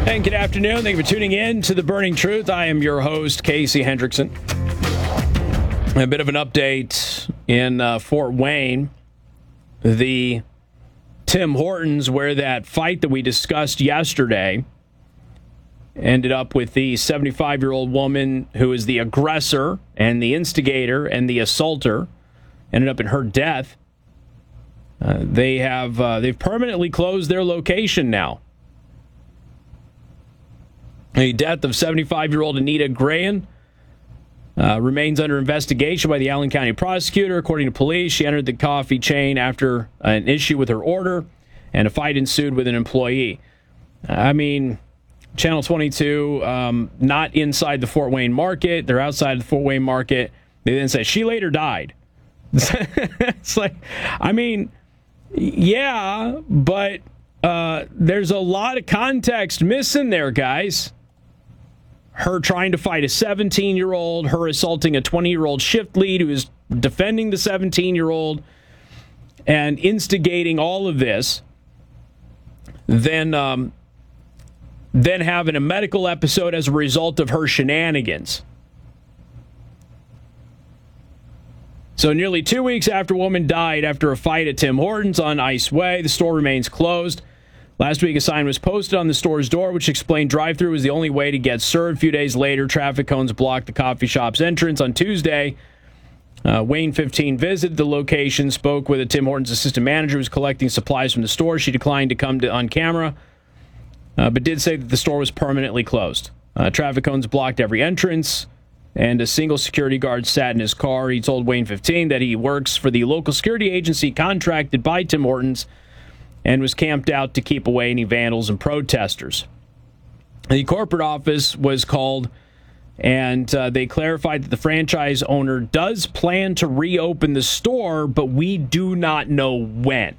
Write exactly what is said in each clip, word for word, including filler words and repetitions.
And good afternoon. Thank you for tuning in to The Burning Truth. I am your host, Casey Hendrickson. A bit of an update in uh, Fort Wayne. The Tim Hortons, where that fight that we discussed yesterday ended up with the seventy-five-year-old woman who is the aggressor and the instigator and the assaulter, ended up in her death. Uh, they have uh, they've permanently closed their location now. The death of seventy-five-year-old Anita Grahan uh, remains under investigation by the Allen County prosecutor. According to police, she entered the coffee chain after an issue with her order, and a fight ensued with an employee. I mean, Channel twenty-two, um, not inside the Fort Wayne market. They're outside the Fort Wayne market. They then say she later died. It's like, I mean, yeah, but uh, there's a lot of context missing there, guys. Her trying to fight a seventeen-year-old, her assaulting a twenty-year-old shift lead who is defending the seventeen-year-old, and instigating all of this, then um, then having a medical episode as a result of her shenanigans. So nearly two weeks after a woman died after a fight at Tim Hortons on Ice Way, the store remains closed. Last week, a sign was posted on the store's door which explained drive-thru was the only way to get served. A few days later, traffic cones blocked the coffee shop's entrance. On Tuesday, uh, Wayne fifteen visited the location, spoke with a Tim Hortons assistant manager who was collecting supplies from the store. She declined to come to, on camera, uh, but did say that the store was permanently closed. Uh, traffic cones blocked every entrance, and a single security guard sat in his car. He told Wayne fifteen that he works for the local security agency contracted by Tim Hortons and was camped out to keep away any vandals and protesters. The corporate office was called, and uh, they clarified that the franchise owner does plan to reopen the store, but we do not know when.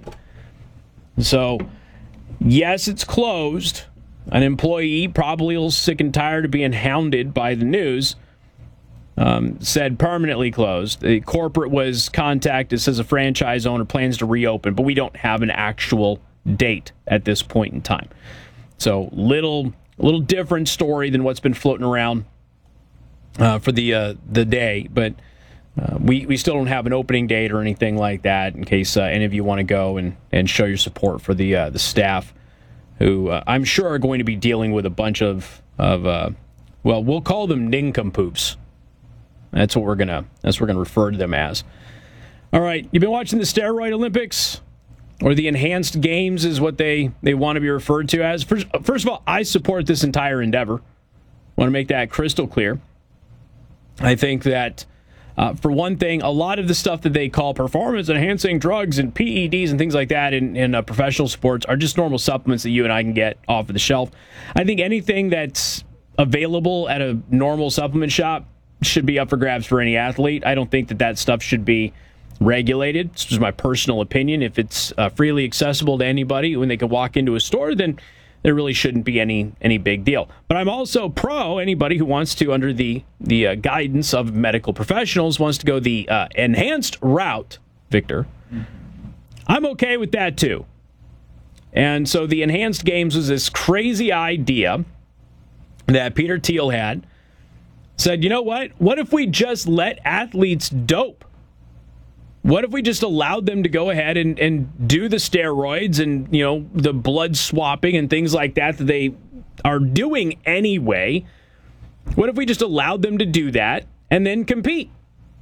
So, yes, it's closed. An employee, probably a little sick and tired of being hounded by the news, um, said permanently closed. The corporate was contacted, says a franchise owner plans to reopen, but we don't have an actual date at this point in time. So, little, little different story than what's been floating around uh, for the uh, the day, but uh, we we still don't have an opening date or anything like that. In case uh, any of you want to go and, and show your support for the uh, the staff, who uh, I'm sure are going to be dealing with a bunch of of uh, well, we'll call them nincompoops. That's what we're gonna. That's what we're gonna refer to them as. All right, you've been watching the Steroid Olympics, or the Enhanced Games, is what they they want to be referred to as. First, first of all, I support this entire endeavor. Want to make that crystal clear. I think that, uh, for one thing, a lot of the stuff that they call performance-enhancing drugs and P E Ds and things like that in in uh, professional sports are just normal supplements that you and I can get off of the shelf. I think anything that's available at a normal supplement shop should be up for grabs for any athlete. I don't think that that stuff should be regulated. This is my personal opinion. If it's uh, freely accessible to anybody when they can walk into a store, then there really shouldn't be any any big deal. But I'm also pro anybody who wants to, under the, the uh, guidance of medical professionals, wants to go the uh, enhanced route, Victor. Mm-hmm. I'm okay with that too. And so the Enhanced Games was this crazy idea that Peter Thiel had. Said, you know what? What if we just let athletes dope? What if we just allowed them to go ahead and, and do the steroids and, you know, the blood swapping and things like that that they are doing anyway? What if we just allowed them to do that and then compete?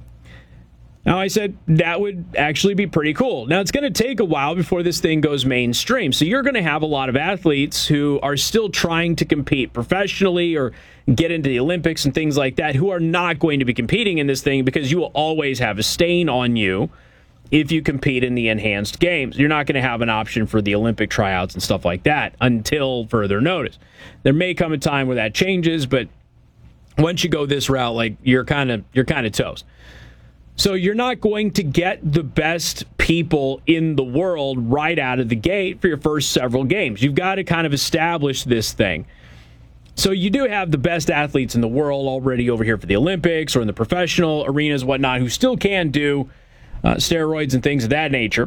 Now, I said that would actually be pretty cool. Now, it's going to take a while before this thing goes mainstream. So you're going to have a lot of athletes who are still trying to compete professionally or get into the Olympics and things like that who are not going to be competing in this thing because you will always have a stain on you if you compete in the Enhanced Games. You're not going to have an option for the Olympic tryouts and stuff like that until further notice. There may come a time where that changes, but once you go this route, like you're kind of you're kind of toast. So you're not going to get the best people in the world right out of the gate for your first several games. You've got to kind of establish this thing. So you do have the best athletes in the world already over here for the Olympics or in the professional arenas, whatnot, who still can do uh, steroids and things of that nature.